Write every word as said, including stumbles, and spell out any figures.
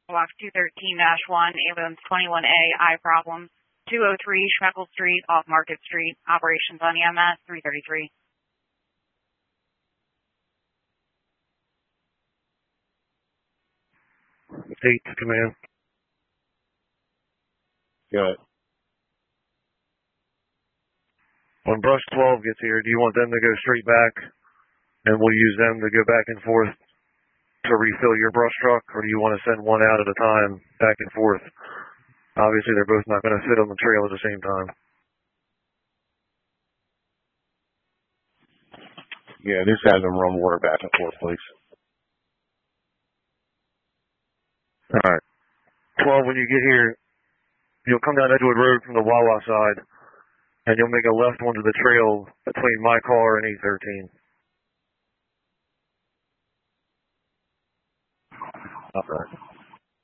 Block two thirteen dash one, ambulance twenty-one A, eye problems. two oh three Schmeckle Street, off Market Street. Operations on E M S, three thirty-three. Eight to command. Good. When Brush twelve gets here, do you want them to go straight back and we'll use them to go back and forth to refill your brush truck, or do you want to send one out at a time back and forth? Obviously, they're both not going to sit on the trail at the same time. Yeah, just have them run water back and forth, please. All right. twelve, when you get here, you'll come down Edgewood Road from the Wawa side, and you'll make a left onto the trail between my car and eight thirteen. All right.